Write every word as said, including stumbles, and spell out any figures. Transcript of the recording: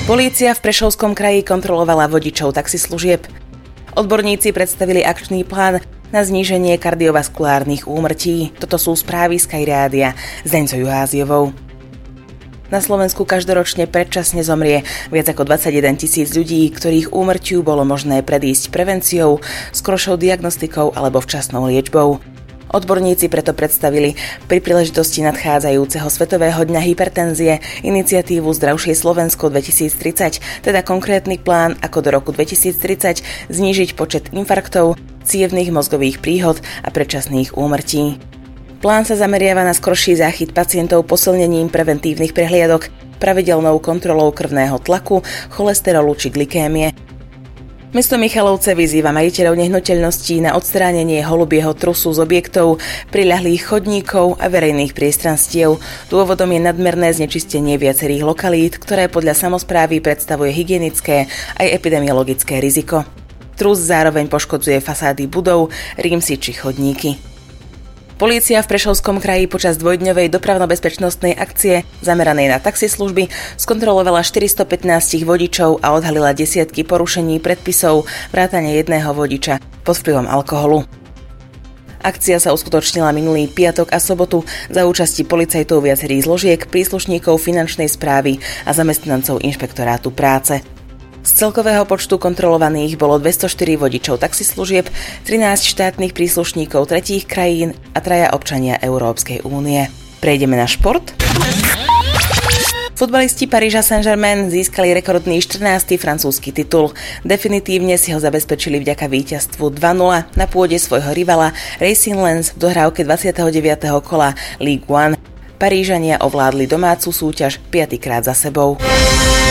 Polícia v Prešovskom kraji kontrolovala vodičov taxislúžieb. Odborníci predstavili akčný plán na zníženie kardiovaskulárnych úmrtí. Toto sú správy Sky Rádia s Deňcou Juháziovou. Na Slovensku každoročne predčasne zomrie viac ako dvadsaťjeden tisíc ľudí, ktorých úmrtiu bolo možné predísť prevenciou, skoršou diagnostikou alebo včasnou liečbou. Odborníci preto predstavili pri príležitosti nadchádzajúceho Svetového dňa hypertenzie iniciatívu Zdravšie Slovensko dvetisíctridsať, teda konkrétny plán, ako do roku dvetisíctridsať znížiť počet infarktov, cievnych mozgových príhod a predčasných úmrtí. Plán sa zameriava na skorší záchyt pacientov posilnením preventívnych prehliadok, pravidelnou kontrolou krvného tlaku, cholesterolu či glykémie. Mesto Michalovce vyzýva majiteľov nehnuteľností na odstránenie holubieho trusu z objektov, priľahlých chodníkov a verejných priestranstiev. Dôvodom je nadmerné znečistenie viacerých lokalít, ktoré podľa samosprávy predstavuje hygienické aj epidemiologické riziko. Trus zároveň poškodzuje fasády budov, rímsy či chodníky. Polícia v Prešovskom kraji počas dvojdňovej dopravno-bezpečnostnej akcie zameranej na taxislužby skontrolovala štyristopätnásť vodičov a odhalila desiatky porušení predpisov vrátane jedného vodiča pod vplyvom alkoholu. Akcia sa uskutočnila minulý piatok a sobotu za účasti policajtov viacerých zložiek, príslušníkov finančnej správy a zamestnancov inšpektorátu práce. Z celkového počtu kontrolovaných bolo dvestoštyri vodičov taxislúžieb, trinásť štátnych príslušníkov tretích krajín a traja občania Európskej únie. Prejdeme na šport. Futbalisti Paríža Saint-Germain získali rekordný štrnásty francúzsky titul. Definitívne si ho zabezpečili vďaka víťazstvu dva nula na pôde svojho rivala Racing Lens v dohrávke dvadsiateho deviateho kola Ligue jeden. Parížania ovládli domácu súťaž piatykrát za sebou.